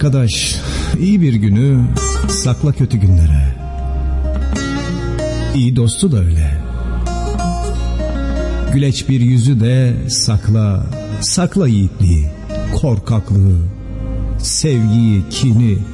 Arkadaş, iyi bir günü sakla kötü günlere. İyi dostu da öyle. Güleç bir yüzü de sakla, sakla yiğitliği, korkaklığı, sevgiyi, kini.